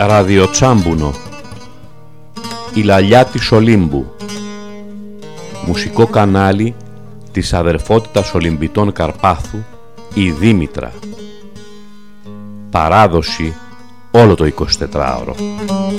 Ραδιοτσάμπουνο, η λαλιά της Ολύμπου, μουσικό κανάλι της αδερφότητας Ολυμπιτών Καρπάθου, η Δήμητρα. Παράδοση όλο το 24ωρο.